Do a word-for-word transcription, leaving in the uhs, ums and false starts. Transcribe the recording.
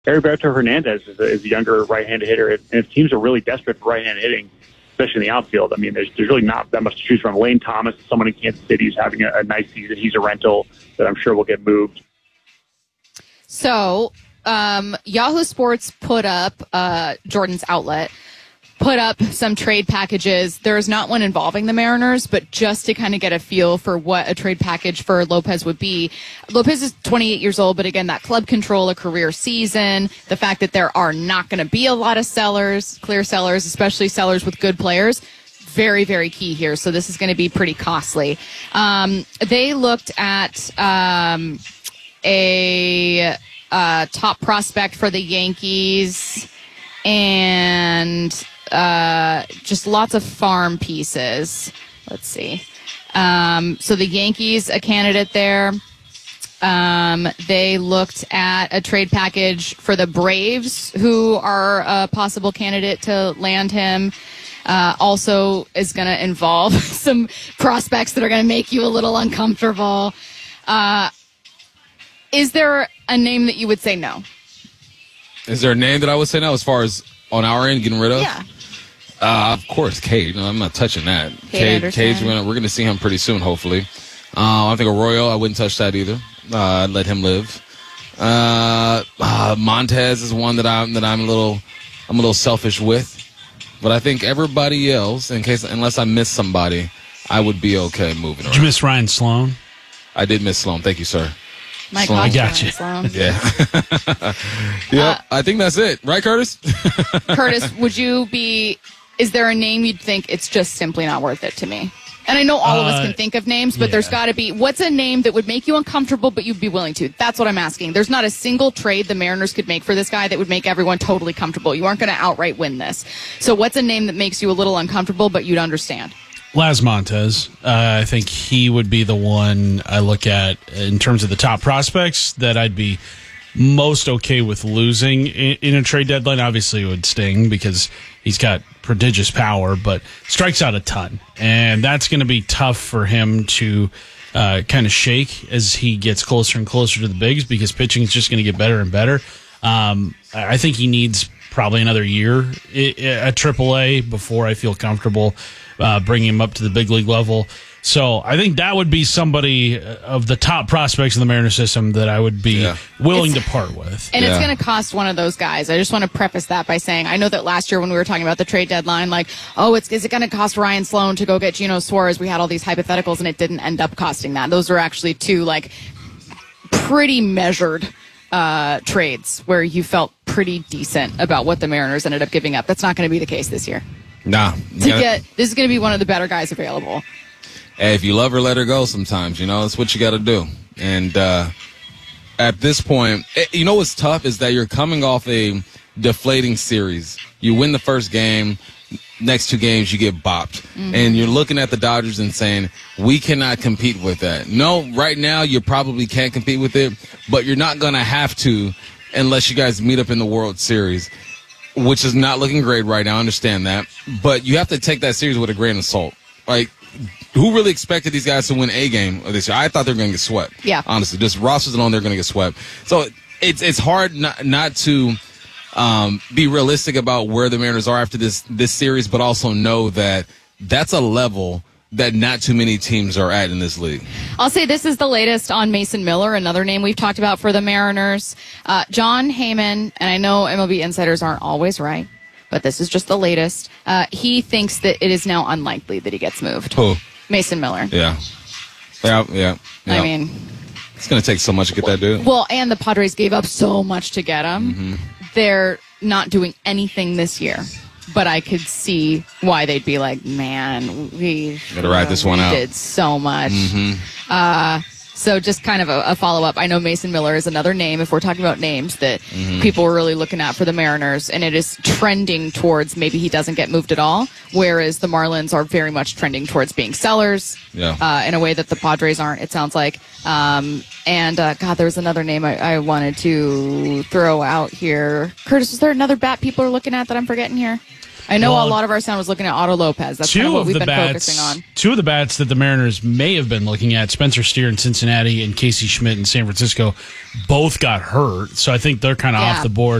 Heriberto Hernandez is a, is a younger right-handed hitter, and if teams are really desperate for right-handed hitting, especially in the outfield, I mean, there's, there's really not that much to choose from. Lane Thomas is someone in Kansas City who's having a, a nice season. He's a rental that I'm sure will get moved. So um, Yahoo Sports put up, uh, Jordan's outlet, put up some trade packages. There is not one involving the Mariners, but just to kind of get a feel for what a trade package for Lopez would be. Lopez is twenty-eight years old, but again, that club control, a career season, the fact that there are not going to be a lot of sellers, clear sellers, especially sellers with good players, very, very key here. So this is going to be pretty costly. Um, they looked at um, a uh, top prospect for the Yankees and Uh, just lots of farm pieces. Let's see. Um, so the Yankees, a candidate there. Um, they looked at a trade package for the Braves, who are a possible candidate to land him. Uh, also is going to involve some prospects that are going to make you a little uncomfortable. Uh, is there a name that you would say no? Is there a name that I would say no as far as on our end getting rid of? Yeah. Uh, of course, Cade. No, I'm not touching that. Cade, Cade, Cade's gonna, we're going to see him pretty soon, hopefully. Uh, I think Arroyo, I wouldn't touch that either. Uh, I'd let him live. Uh, uh, Montez is one that I'm that I'm a little I'm a little selfish with, but I think everybody else, in case unless I miss somebody, I would be okay moving around. Did you miss Ryan Sloan? I did miss Sloan. Thank you, sir. My Sloan. gosh, I got you. Sloan. Yeah. Yep. Uh, I think that's it. Right, Curtis? Curtis, would you be, is there a name you'd think it's just simply not worth it to me? And I know all uh, of us can think of names, but yeah. There's got to be, what's a name that would make you uncomfortable, but you'd be willing to? That's what I'm asking. There's not a single trade the Mariners could make for this guy that would make everyone totally comfortable. You aren't going to outright win this. So what's a name that makes you a little uncomfortable, but you'd understand? Las Montez. Uh, I think he would be the one I look at in terms of the top prospects that I'd be most okay with losing in, in a trade deadline. Obviously, it would sting because he's got prodigious power, but strikes out a ton. And that's going to be tough for him to uh, kind of shake as he gets closer and closer to the bigs because pitching is just going to get better and better. Um, I think he needs probably another year at triple A before I feel comfortable uh, bringing him up to the big league level. So I think that would be somebody of the top prospects in the Mariners system that I would be yeah. willing it's, to part with. And yeah. it's going to cost one of those guys. I just want to preface that by saying I know that last year when we were talking about the trade deadline, like, oh, it's is it going to cost Ryan Sloan to go get Geno Suarez? We had all these hypotheticals, and it didn't end up costing that. Those were actually two, like, pretty measured uh, trades where you felt pretty decent about what the Mariners ended up giving up. That's not going to be the case this year. Nah. To get this is going to be one of the better guys available. Hey, if you love her, let her go sometimes. You know, that's what you got to do. And uh, at this point, it, you know what's tough is that you're coming off a deflating series. You win the first game. Next two games, you get bopped. Mm-hmm. And you're looking at the Dodgers and saying, we cannot compete with that. No, right now, you probably can't compete with it, but you're not going to have to unless you guys meet up in the World Series, which is not looking great right now. I understand that. But you have to take that series with a grain of salt. Like, who really expected these guys to win a game this year? I thought they were going to get swept. Yeah. Honestly, just rosters alone, they're going to get swept. So it's it's hard not, not to um, be realistic about where the Mariners are after this this series, but also know that that's a level that not too many teams are at in this league. I'll say this is the latest on Mason Miller, another name we've talked about for the Mariners. Uh, John Heyman, and I know M L B insiders aren't always right, but this is just the latest. Uh, he thinks that it is now unlikely that he gets moved. Who? Mason Miller. Yeah. Yeah, yeah. yeah. I mean, it's going to take so much to get that dude. Well, and the Padres gave up so much to get him. Mm-hmm. They're not doing anything this year. But I could see why they'd be like, man, we gotta ride this one we out. did so much. Mm-hmm. Uh, so just kind of a, a follow-up. I know Mason Miller is another name, if we're talking about names, that mm-hmm. people are really looking at for the Mariners, and it is trending towards maybe he doesn't get moved at all, whereas the Marlins are very much trending towards being sellers yeah. uh, in a way that the Padres aren't, it sounds like. Um, and, uh, God, there was another name I, I wanted to throw out here. Curtis, is there another bat people are looking at that I'm forgetting here? I know Well, a lot of our sound was looking at Otto Lopez. That's kind of Two what of we've the been bats, focusing on. two of the bats that the Mariners may have been looking at, Spencer Steer in Cincinnati and Casey Schmidt in San Francisco, both got hurt. So I think they're kind of Yeah. off the board.